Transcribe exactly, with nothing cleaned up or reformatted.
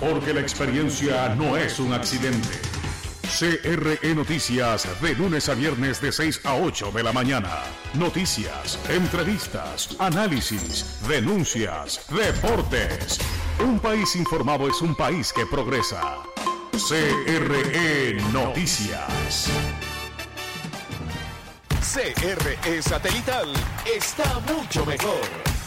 porque la experiencia no es un accidente. C R E Noticias, de lunes a viernes de seis a ocho de la mañana. Noticias, entrevistas, análisis, denuncias, deportes. Un país informado es un país que progresa. C R E Noticias. C R E Satelital está mucho mejor.